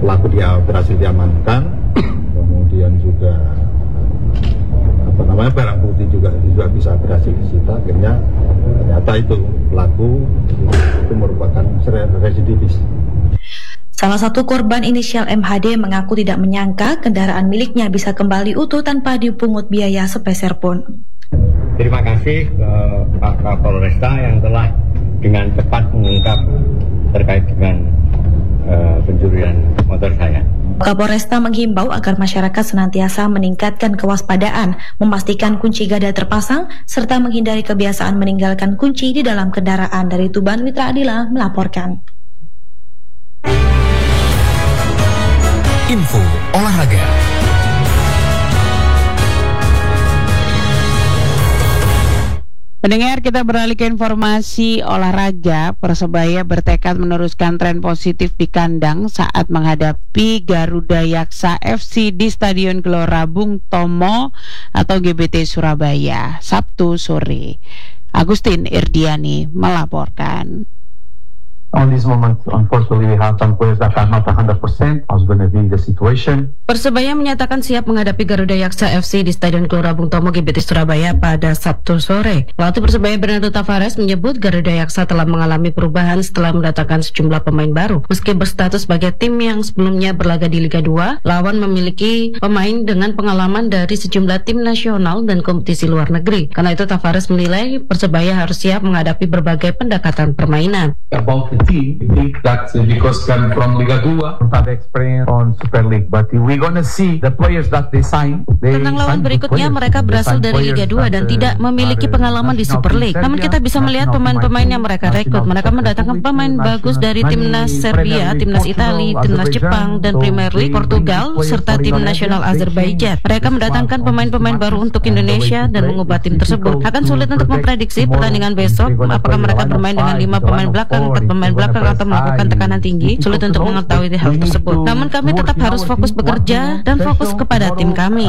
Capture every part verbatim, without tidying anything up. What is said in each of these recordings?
pelaku dia berhasil diamankan, kemudian juga apa namanya barang bukti juga juga bisa berhasil disita. Akhirnya ternyata itu pelaku itu merupakan residivis. Salah satu korban inisial M H D mengaku tidak menyangka kendaraan miliknya bisa kembali utuh tanpa dipungut biaya sepeser pun. Terima kasih ke Pak Kapolresta yang telah dengan cepat mengungkap terkait dengan uh, pencurian motor saya. Kapolresta menghimbau agar masyarakat senantiasa meningkatkan kewaspadaan, memastikan kunci gada terpasang, serta menghindari kebiasaan meninggalkan kunci di dalam kendaraan. Dari Tuban, Mitra Adila melaporkan. Info olahraga. Pendengar, kita beralih ke informasi olahraga. Persebaya bertekad meneruskan tren positif di kandang saat menghadapi Garuda Yaksa F C di Stadion Gelora Bung Tomo atau G B T Surabaya Sabtu sore. Agustin Irdiani melaporkan. On this moment, unfortunately, we have some players that are not one hundred percent. How's going to be the situation? Persebaya menyatakan siap menghadapi Garuda Yaksa F C di Stadion Gelora Bung Tomo G B T Surabaya pada Sabtu sore. Pelatih Persebaya Bernardo Tavares menyebut Garuda Yaksa telah mengalami perubahan setelah mendatangkan sejumlah pemain baru. Meski berstatus sebagai tim yang sebelumnya berlaga di Liga dua, lawan memiliki pemain dengan pengalaman dari sejumlah tim nasional dan kompetisi luar negeri. Karena itu Tavares menilai Persebaya harus siap menghadapi berbagai pendekatan permainan. About the team, I think that because come from Liga dua, have experience on Super League, but we're gonna see the players that they sign. They Tentang lawan berikutnya, mereka berasal dari Liga dua dan tidak memiliki pengalaman di Super League. Namun kita bisa melihat pemain-pemain yang mereka rekrut. Mereka mendatangkan pemain bagus dari timnas Serbia, timnas Italia, timnas Jepang, dan Premier League Portugal, serta tim nasional Azerbaijan. Mereka mendatangkan pemain-pemain baru untuk Indonesia dan mengubah tim tersebut. Akan sulit untuk memprediksi pertandingan besok, apakah mereka bermain dengan lima pemain belakang, empat pemain belakang atau melakukan tekanan tinggi. Sulit untuk mengetahui hal tersebut. Namun kami tetap harus fokus bekerja dan fokus kepada tim kami.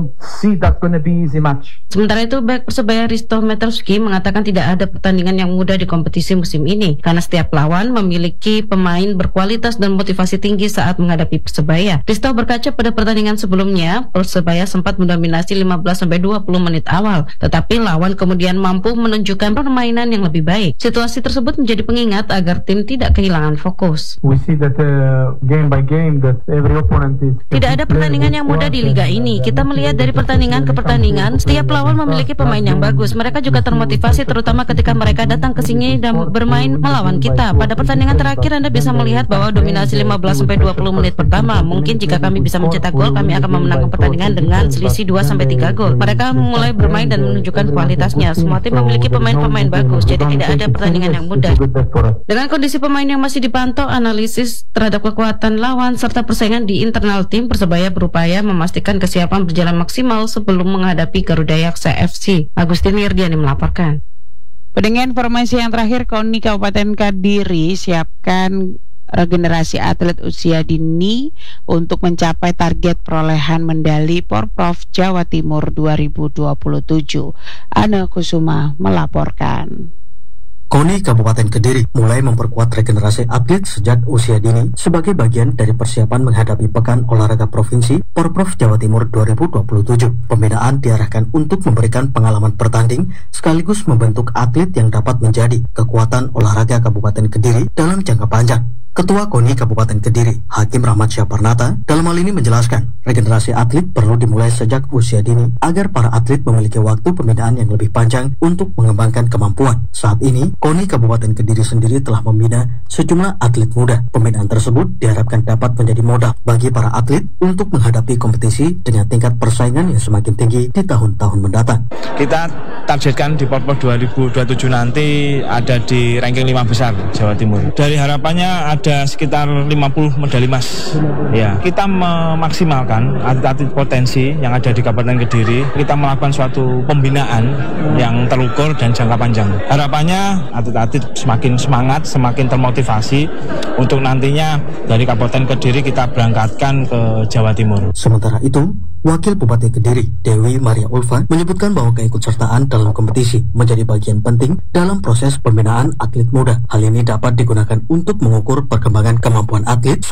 Sementara itu, bek Persebaya Risto Metrovski mengatakan tidak ada pertandingan yang mudah di kompetisi musim ini karena setiap lawan memiliki pemain berkualitas dan motivasi tinggi saat menghadapi Persebaya. Risto berkaca pada pertandingan sebelumnya, Persebaya sempat mendominasi lima belas sampai dua puluh menit awal, tetapi lawan kemudian mampu menunjukkan permainan yang lebih baik. Situasi tersebut menjadi pengingat agar tim tidak kehilangan fokus. That, uh, game by game, that every opponent is... Tidak ada pertandingan yang mudah di liga ini. Kita melihat dari pertandingan ke pertandingan, setiap lawan memiliki pemain yang bagus. Mereka juga termotivasi, terutama ketika mereka datang ke sini dan bermain melawan kita. Pada pertandingan terakhir, Anda bisa melihat bahwa dominasi lima belas sampai dua puluh menit pertama. Mungkin jika kami bisa mencetak gol, kami akan memenangkan pertandingan dengan selisih dua sampai tiga gol. Mereka mulai bermain dan menunjukkan kualitasnya. Semua tim memiliki pemain-pemain bagus, jadi tidak ada pertandingan yang mudah. Dengan kondisi pemain yang masih dipantau, analisis terhadap kekuatan lawan serta persaingan di internal tim, Persebaya berupaya memastikan kesiapan berjalan maksimal sebelum menghadapi Garuda Yaksa F C. Agustin Wirdiani melaporkan. Pendengar, informasi yang terakhir, K O N I Kabupaten Kediri siapkan regenerasi atlet usia dini untuk mencapai target perolehan medali Porprov Jawa Timur dua ribu dua puluh tujuh. Ana Kusuma melaporkan. K O N I Kabupaten Kediri mulai memperkuat regenerasi atlet sejak usia dini sebagai bagian dari persiapan menghadapi Pekan Olahraga Provinsi Porprov Jawa Timur dua ribu dua puluh tujuh. Pembinaan diarahkan untuk memberikan pengalaman bertanding sekaligus membentuk atlet yang dapat menjadi kekuatan olahraga Kabupaten Kediri dalam jangka panjang. Ketua K O N I Kabupaten Kediri, Hakim Rahmat Syaparnata, dalam hal ini menjelaskan, regenerasi atlet perlu dimulai sejak usia dini agar para atlet memiliki waktu pembinaan yang lebih panjang untuk mengembangkan kemampuan. Saat ini, K O N I Kabupaten Kediri sendiri telah membina sejumlah atlet muda. Pembinaan tersebut diharapkan dapat menjadi modal bagi para atlet untuk menghadapi kompetisi dengan tingkat persaingan yang semakin tinggi di tahun-tahun mendatang. Kita targetkan di Porprov dua ribu dua puluh tujuh nanti ada di ranking lima besar Jawa Timur. Dari harapannya ada sekitar lima puluh medali emas. Ya, kita memaksimalkan atlet-atlet potensi yang ada di Kabupaten Kediri. Kita melakukan suatu pembinaan yang terukur dan jangka panjang. Harapannya atlet-atlet semakin semangat, semakin termotivasi untuk nantinya dari Kabupaten Kediri kita berangkatkan ke Jawa Timur. Sementara itu, Wakil Bupati Kediri, Dewi Maria Ulfa, menyebutkan bahwa keikutsertaan dalam kompetisi menjadi bagian penting dalam proses pembinaan atlet muda. Hal ini dapat digunakan untuk mengukur perkembangan kemampuan atlet